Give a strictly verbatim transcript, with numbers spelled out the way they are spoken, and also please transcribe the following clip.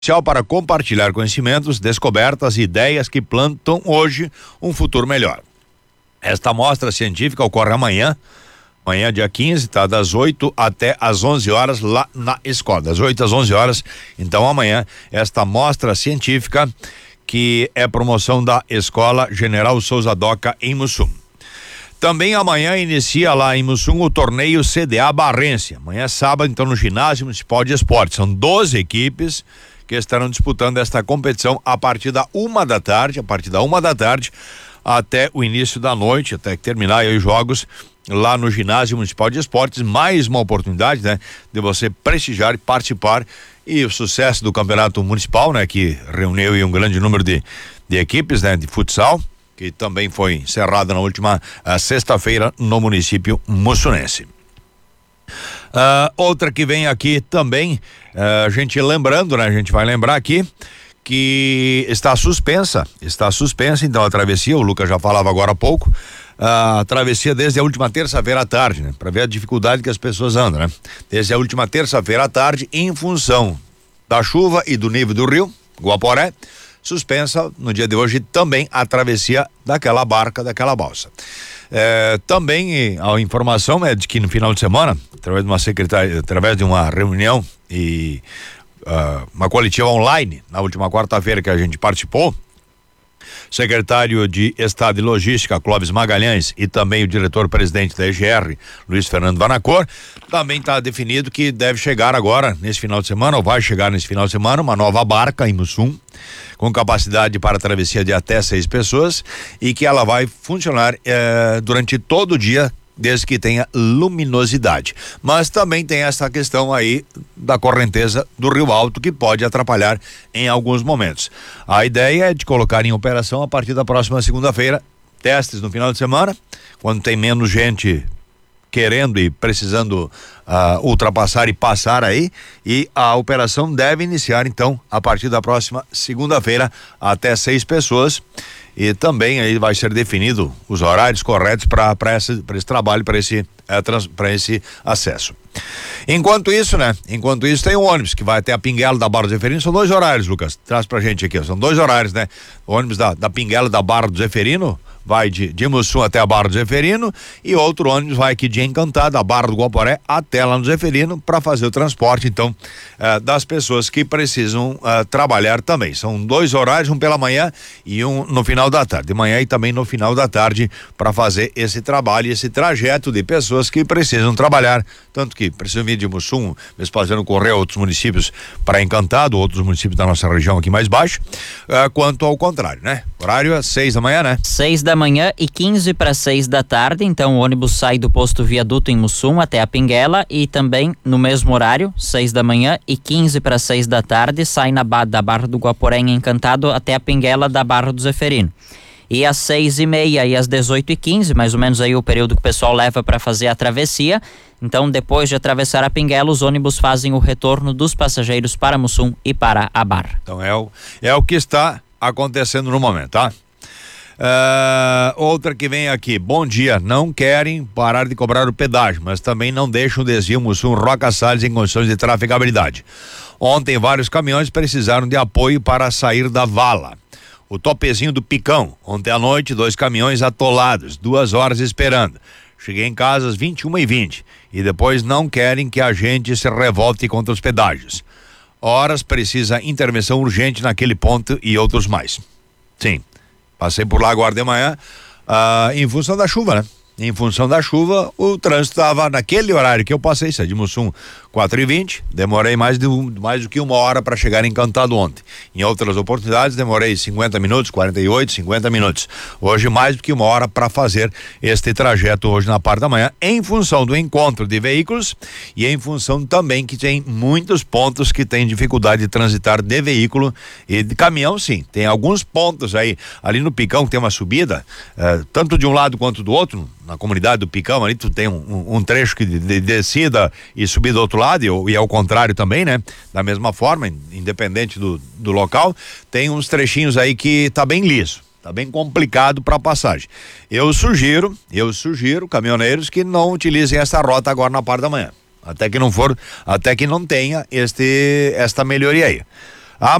para compartilhar conhecimentos, descobertas e ideias que plantam hoje um futuro melhor. Esta mostra científica ocorre amanhã, amanhã dia quinze, tá? Das oito até às onze horas lá na escola, das oito às onze horas. Então amanhã esta mostra científica que é promoção da Escola General Souza Doca em Mussum. Também amanhã inicia lá em Mussum o torneio C D A Barrense. Amanhã é sábado, então no ginásio municipal de esporte. São doze equipes que estarão disputando esta competição a partir da uma da tarde, a partir da uma da tarde até o início da noite, até que terminar aí os jogos lá no ginásio municipal de esportes. Mais uma oportunidade, né, de você prestigiar e participar, e o sucesso do campeonato municipal, né, que reuniu aí um grande número de, de equipes, né, de futsal, que também foi encerrado na última uh, sexta-feira no município mussunense. Uh, outra que vem aqui também, uh, a gente lembrando, né? A gente vai lembrar aqui que está suspensa, está suspensa então a travessia, o Lucas já falava agora há pouco, uh, a travessia desde a última terça-feira à tarde, né? Para ver a dificuldade que as pessoas andam, né? Desde a última terça-feira à tarde, em função da chuva e do nível do rio Guaporé, suspensa no dia de hoje também a travessia daquela barca, daquela balsa. É, também a informação é de que no final de semana, através de uma secretaria, através de uma reunião e uh, uma coletiva online, na última quarta-feira que a gente participou, secretário de Estado e Logística, Clóvis Magalhães, e também o diretor-presidente da E G R, Luiz Fernando Vanacor, também está definido que deve chegar agora, nesse final de semana, ou vai chegar nesse final de semana, uma nova barca em Mussum, com capacidade para travessia de até seis pessoas, e que ela vai funcionar eh, durante todo o dia, desde que tenha luminosidade. Mas também tem essa questão aí da correnteza do Rio Alto, que pode atrapalhar em alguns momentos. A ideia é de colocar em operação a partir da próxima segunda-feira, testes no final de semana, quando tem menos gente querendo e precisando uh, ultrapassar e passar aí, e a operação deve iniciar então a partir da próxima segunda-feira até seis pessoas, e também aí vai ser definido os horários corretos para para esse, para esse trabalho, para esse é, para esse acesso. Enquanto isso, né? Enquanto isso tem um ônibus que vai até a Pinguela da Barra do Zeferino. São dois horários, Lucas, traz pra gente aqui, ó. São dois horários, né? O ônibus da, da Pinguela da Barra do Zeferino vai de, de Mussum até a Barra do Zeferino, e outro ônibus vai aqui de Encantado, da Barra do Guaporé até lá no Zeferino, para fazer o transporte, então, eh, das pessoas que precisam eh, trabalhar também. São dois horários, um pela manhã e um no final da tarde. De manhã e também no final da tarde, para fazer esse trabalho, esse trajeto de pessoas que precisam trabalhar, tanto que precisam vir de Mussum, mesmo fazendo correr a outros municípios para Encantado, outros municípios da nossa região aqui mais baixo, eh, quanto ao contrário, né? Horário é seis da manhã, né? Seis da manhã e quinze para seis da tarde, então o ônibus sai do posto Viaduto em Mussum até a Pinguela, e também no mesmo horário, seis da manhã e quinze para seis da tarde, sai na ba- da Barra do Guaporé em Encantado até a Pinguela da Barra do Zeferino. E às seis e meia e às dezoito e quinze, mais ou menos aí o período que o pessoal leva para fazer a travessia. Então, depois de atravessar a Pinguela, os ônibus fazem o retorno dos passageiros para Mussum e para a Barra. Então é o, é o que está acontecendo no momento, tá? Uh, outra que vem aqui, bom dia, não querem parar de cobrar o pedágio, mas também não deixam o desvio Mussum Roca Salles em condições de trafegabilidade. Ontem vários caminhões precisaram de apoio para sair da vala. O topezinho do Picão, ontem à noite dois caminhões atolados, duas horas esperando. Cheguei em casa às vinte e uma e vinte e depois não querem que a gente se revolte contra os pedágios. Horas precisa intervenção urgente naquele ponto e outros mais. Sim. Passei por lá agora de manhã, ah, em função da chuva, né? Em função da chuva, o trânsito estava naquele horário que eu passei, saí de Mussum quatro e vinte, demorei mais, de, mais do que uma hora para chegar em Encantado ontem. Em outras oportunidades, demorei cinquenta minutos, quarenta e oito, cinquenta minutos. Hoje, mais do que uma hora para fazer este trajeto hoje na parte da manhã, em função do encontro de veículos e em função também que tem muitos pontos que tem dificuldade de transitar de veículo e de caminhão, sim. Tem alguns pontos aí, ali no Picão, que tem uma subida, eh, tanto de um lado quanto do outro. Na comunidade do Picão ali tu tem um, um, um trecho que de, de descida e subida do outro lado, e, e ao contrário também, né? Da mesma forma, independente do, do local, tem uns trechinhos aí que tá bem liso, tá bem complicado para passagem. Eu sugiro, eu sugiro caminhoneiros que não utilizem essa rota agora na parte da manhã, até que não for, até que não tenha este, esta melhoria aí.